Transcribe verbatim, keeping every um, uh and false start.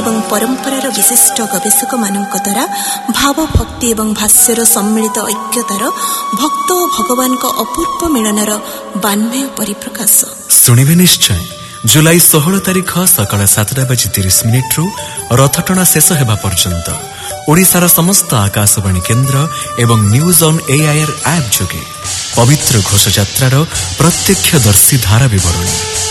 ଏବଂ ପରମ୍ପରାର ବିଶିଷ୍ଟ ଗବେଷକ ମାନଙ୍କ ଦ୍ୱାରା ଭାବ ଭକ୍ତି ଏବଂ ଭାଷ୍ୟର ସମ୍ମିଳିତ ଐକ୍ୟତାର ଭକ୍ତ ଓ ଭଗବାନଙ୍କ ଅପୂର୍ବ ମିଳନର ବାନ୍ମୟ ପରିପ୍ରକାଶ ଶୁଣିବେ ନିଶ୍ଚୟ। ଜୁଲାଇ ଷୋହଳ ତାରିଖ ସକାଳ ସାତଟା ବାଜି ତିରିଶ ମିନିଟ୍ରୁ ରଥଟଣା ଶେଷ ହେବା ପର୍ଯ୍ୟନ୍ତ ଓଡ଼ିଶାର ସମସ୍ତ ଆକାଶବାଣୀ କେନ୍ଦ୍ର ଏବଂ ନ୍ୟୁଜ୍ ଅନ୍ ଏଆଇଆର୍ ଆପ୍ ଯୋଗେ ପବିତ୍ର ଘୋଷଯାତ୍ରାର ପ୍ରତ୍ୟକ୍ଷ ଦର୍ଶୀ ଧାରା ବିବରଣୀ।